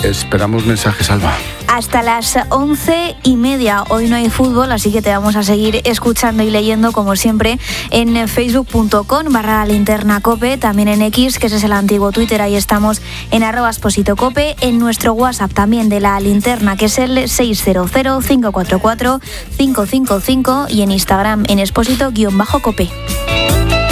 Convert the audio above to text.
Esperamos mensajes, Alba. Hasta las 11:30. Hoy no hay fútbol, así que te vamos a seguir escuchando y leyendo, como siempre, en facebook.com/linternacope, también en X, que ese es el antiguo Twitter, ahí estamos en @expositocope, en nuestro WhatsApp también de la linterna, que es el 600-544-555, y en Instagram en expósito-cope.